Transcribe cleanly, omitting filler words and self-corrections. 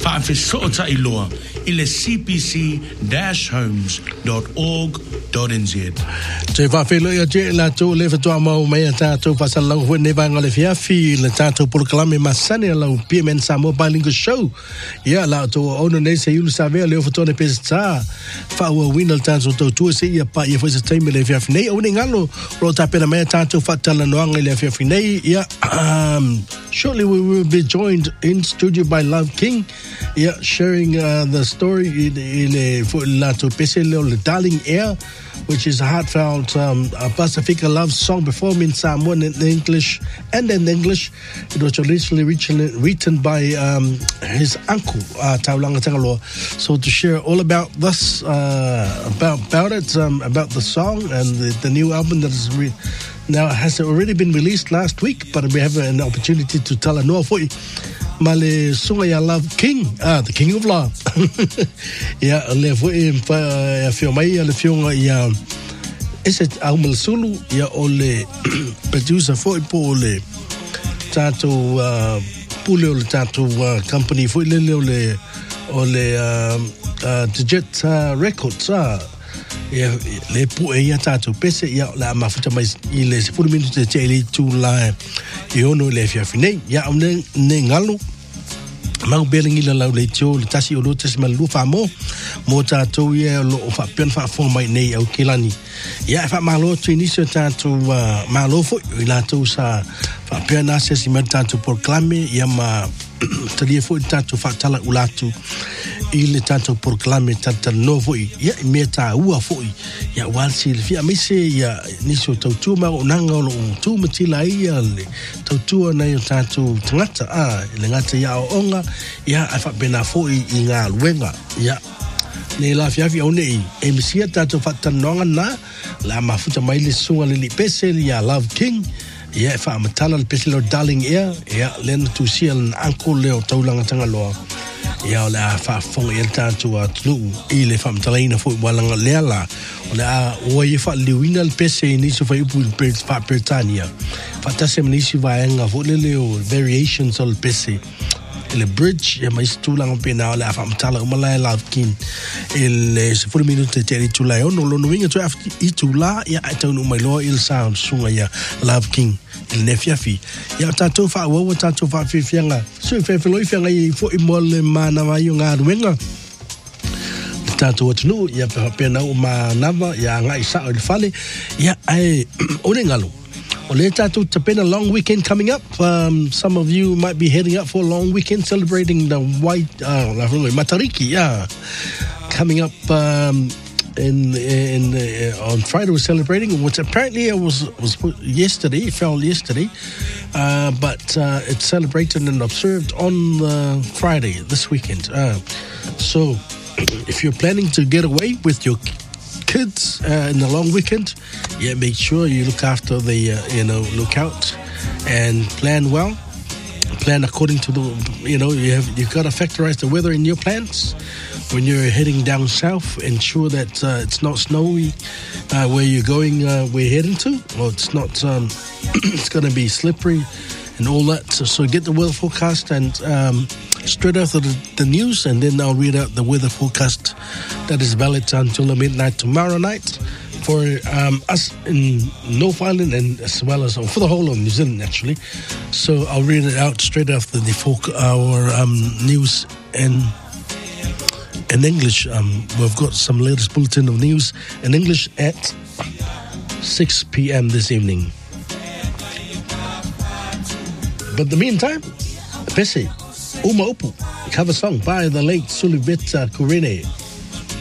whaafesota iloa i le cpc-homes.org.nz. Te whawhelo ia te la tō le whatua mau mai a tātou whasalau hua ne vanga le whiawhi le tātou polokalame masane lau PMN Samoa Bilingual Show. Ia la tō ono nei se iulu sa vea leo whatua ne pesa tā whaua wina le tātou tau tua se ia pa ia whaisa taime le whiawhi nei. Au ne ngalo ro tā pena mai a tātou whatala noanga le whiawhi nei. Ia shortly we will be joined in studio by Love King. Yeah, sharing the story in la tō pese leo le Darling Air, which is a heartfelt Pacifica love song performed in Samoan in English and in English. It was originally written by his uncle, Taulanga Tangaloa. So to share all about this, about it, about the song and the new album that is now has already been released last week, but we have an opportunity to tell a noa foi. Male sunga ya Love King, the King of Love. Ya le foi ya fio mai ya le fionga ya ese Aumal Sulu ya ole producer foi po le tato pule ole tato company foi le ole Digit Records ya le pu ya tato pese ya la mafuta mai ile se furu minuto te ele tu la e ono le fia fine ya ne ngalo mau belingi la lau le tio le tasi o lo tasi malu fa mo tato ya lo fa pen fa fo mai nei au kilani ya fa malo tu inicio tato malo fo la tu sa fa pen asesi ma tato proclame ya ma talia fo tato fa tala ulatu ile tato proclame tata novo ya meta ua foi ya walsi fia mise ya niso tautu ma onanga o tu matila ia le tautu na yo tato tangata le ngata ya onga ya afa bena foi inga luenga ya ne la fia one e misia tato fatanonga na la mafuta mai le sunga le pese ya Love King ya fa matala le pese lo Darling Air ya len tu siel uncle leo taulanga tangaloa ya la fa fong el tanto atlu ile fam talaina fo walanga lela ola o ye fa liwina el pese ni so fa ipu pa Britania fa tasem ni si va nga fo le variations al pese le bridge ya mais tulanga pena la fam tala umala Love King il se fo minuto te tu la ono lo no winga to after itula ya atonu mai lo il sound sunga ya Love King il ne fiafi ya tato fa wo tato fa fianga so fe lo fianga i fo i mole mana wa yo nga wenga tato tunu ya pena o manava ya nga isa o fale ya ai onengalo ole tato tapena long weekend coming up. Some of you might be heading up for a long weekend celebrating the white Matariki coming up on Friday. We're celebrating, which apparently was yesterday. It fell yesterday, but it's celebrated and observed on Friday this weekend. So, if you're planning to get away with your kids in the long weekend, make sure you look after the look out and plan well. Plan according to the you've got to factorize the weather in your plans. When you're heading down south, ensure that it's not snowy where you're going, we're heading to. Well, it's not, it's going to be slippery and all that. So get the weather forecast and straight after the news, and then I'll read out the weather forecast that is valid until midnight tomorrow night for us in North Island and as well as for the whole of New Zealand, actually. So I'll read it out straight after the 4-hour news in English. We've got some latest bulletin of news in English at 6 p.m. this evening. But in the meantime, Pese, Uma Upu, cover song by the late Suliveta Kurene.